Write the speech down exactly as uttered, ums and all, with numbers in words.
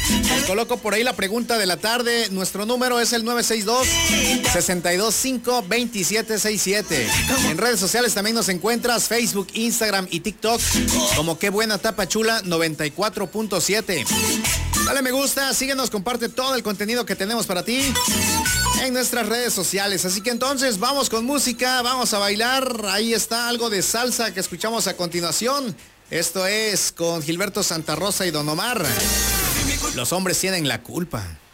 Les coloco por ahí la pregunta de la tarde. Nuestro número es el nueve seis dos, seis dos cinco, dos siete seis siete. En redes sociales también nos encuentras Facebook, Instagram y TikTok como Qué Buena Tapachula noventa y cuatro punto siete. Dale me gusta, síguenos, comparte todo el contenido que tenemos para ti en nuestras redes sociales. Así que entonces vamos con música, vamos a bailar. Ahí está algo de salsa que escuchamos a continuación. Esto es con Gilberto Santa Rosa y Don Omar. Los hombres tienen la culpa.